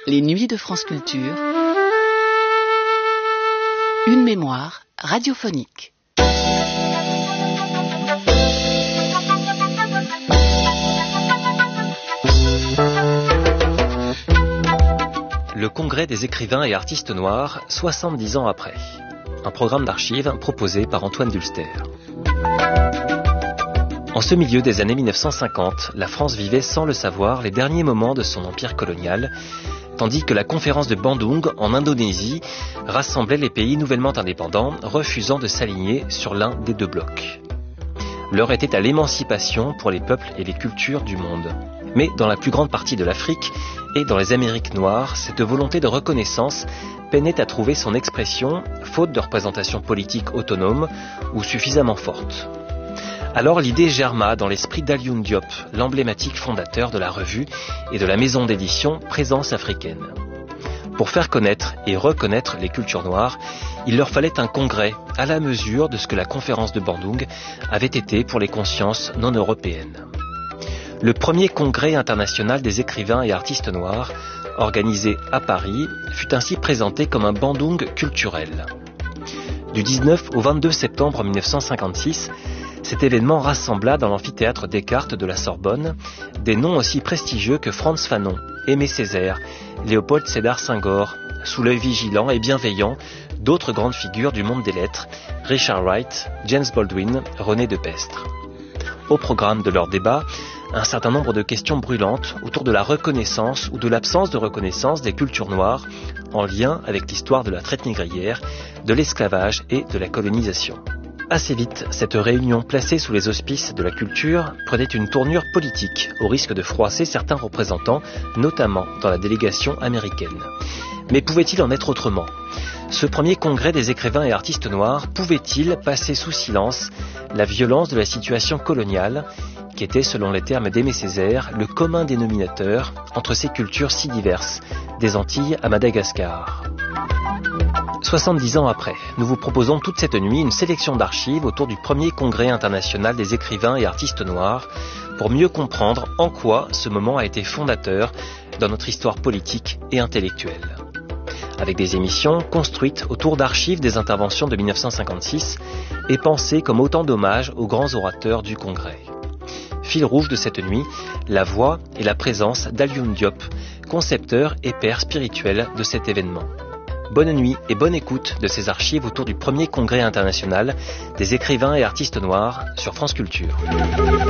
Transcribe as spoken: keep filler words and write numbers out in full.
Les nuits de France Culture. Une mémoire radiophonique. Le Congrès des écrivains et artistes noirs, soixante-dix ans après. Un programme d'archives proposé par Antoine Dulster. En ce milieu des années mille neuf cent cinquante, la France vivait sans le savoir les derniers moments de son empire colonial, tandis que la conférence de Bandung en Indonésie rassemblait les pays nouvellement indépendants, refusant de s'aligner sur l'un des deux blocs. L'heure était à l'émancipation pour les peuples et les cultures du monde. Mais dans la plus grande partie de l'Afrique et dans les Amériques noires, cette volonté de reconnaissance peinait à trouver son expression, faute de représentation politique autonome ou suffisamment forte. Alors l'idée germa dans l'esprit d'Alioune Diop, l'emblématique fondateur de la revue et de la maison d'édition Présence africaine. Pour faire connaître et reconnaître les cultures noires, il leur fallait un congrès à la mesure de ce que la conférence de Bandung avait été pour les consciences non européennes. Le premier congrès international des écrivains et artistes noirs, organisé à Paris, fut ainsi présenté comme un Bandung culturel. Du dix-neuf au vingt-deux septembre mille neuf cent cinquante-six, cet événement rassembla dans l'amphithéâtre Descartes de la Sorbonne des noms aussi prestigieux que Frantz Fanon, Aimé Césaire, Léopold Sédar Senghor, sous l'œil vigilant et bienveillant d'autres grandes figures du monde des lettres, Richard Wright, James Baldwin, René Depestre. Au programme de leur débat, un certain nombre de questions brûlantes autour de la reconnaissance ou de l'absence de reconnaissance des cultures noires en lien avec l'histoire de la traite négrière, de l'esclavage et de la colonisation. Assez vite, cette réunion placée sous les auspices de la culture prenait une tournure politique, au risque de froisser certains représentants, notamment dans la délégation américaine. Mais pouvait-il en être autrement ? Ce premier congrès des écrivains et artistes noirs pouvait-il passer sous silence la violence de la situation coloniale, qui était, selon les termes d'Aimé Césaire, le commun dénominateur entre ces cultures si diverses, des Antilles à Madagascar. soixante-dix ans après, nous vous proposons toute cette nuit une sélection d'archives autour du premier congrès international des écrivains et artistes noirs pour mieux comprendre en quoi ce moment a été fondateur dans notre histoire politique et intellectuelle. Avec des émissions construites autour d'archives des interventions de mille neuf cent cinquante-six et pensées comme autant d'hommages aux grands orateurs du congrès. Fil rouge de cette nuit, la voix et la présence d'Alioune Diop, concepteur et père spirituel de cet événement. Bonne nuit et bonne écoute de ces archives autour du premier congrès international des écrivains et artistes noirs sur France Culture.